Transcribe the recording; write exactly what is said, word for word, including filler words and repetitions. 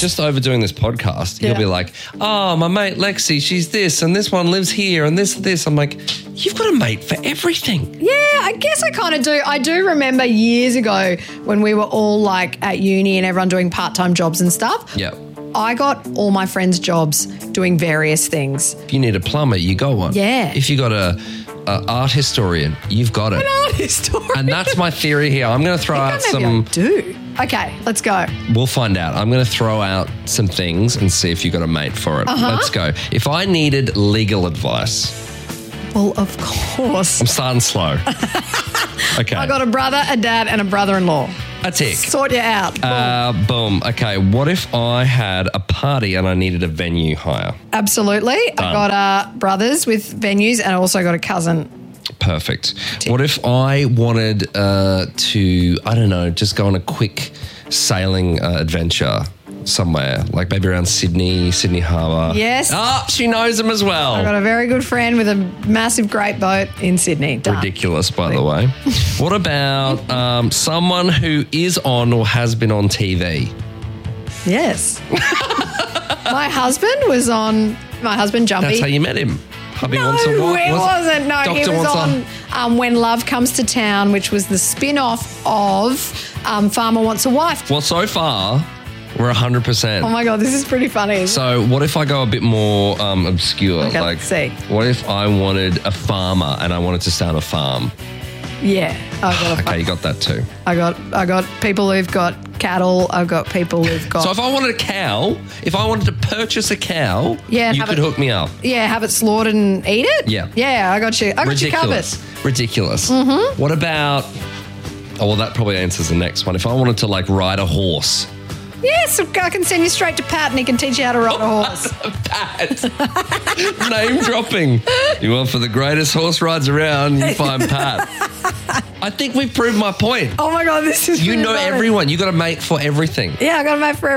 just overdoing this podcast, Yeah. you'll be like, oh, my mate Lexi, she's this, and this one lives here, and this, this. I'm like, you've got a mate for everything. Yeah, I guess I kind of do. I do remember years ago when we were all like at uni and everyone doing part-time jobs and stuff. Yeah. I got all my friends' jobs doing various things. If you need a plumber, you got one. Yeah. If you got a, a art historian, you've got it. An art historian. And that's my theory here. I'm going to throw out Maybe some. I do. Okay, let's go. We'll find out. I'm going to throw out some things and see if you got a mate for it. Uh-huh. Let's go. If I needed legal advice, Well, of course. I'm starting slow. Okay. I got a brother, a dad, and a brother-in-law. a tick. Sort you out. Boom. Uh, boom. Okay. What if I had a party and I needed a venue hire? Absolutely. Done. I got uh, brothers with venues and I also got a cousin. Perfect. What if I wanted uh, to, I don't know, just go on a quick sailing uh, adventure somewhere, like maybe around Sydney, Sydney Harbour? Yes. Oh, she knows them as well. I got a very good friend with a massive great boat in Sydney. Done. Ridiculous, by the way. What about um, someone who is on or has been on T V? Yes. My husband was on, my husband Jumpy. That's how you met him. Hubby No, wants a what? it Was- wasn't. No, he Doctor was wants on um, When Love Comes to Town, which was the spin-off of um, Farmer Wants a Wife. Well, so far, we're one hundred percent. Oh my God, this is pretty funny. So what if I go a bit more um, obscure? Okay, like, let's see. What if I wanted a farmer and I wanted to start a farm? Yeah, I got, a Okay, you got that too. I got, I got people who've got cattle. I've got people who've got. So if I wanted a cow, if I wanted to purchase a cow, Yeah, and you have could it- hook me up. yeah, have it slaughtered and eat it. Yeah. yeah, I got you. I got you covered. Ridiculous. Ridiculous. Mm-hmm. What about, oh, well, that probably answers the next one. If I wanted to, like, ride a horse. Yes, I can send you straight to Pat and he can teach you how to ride a horse. Pat. Name dropping. You want for the greatest horse rides around, you find Pat. I think we've proved my point. Oh my God, this is You really know funny. everyone. You got a mate for everything. Yeah, I got a mate for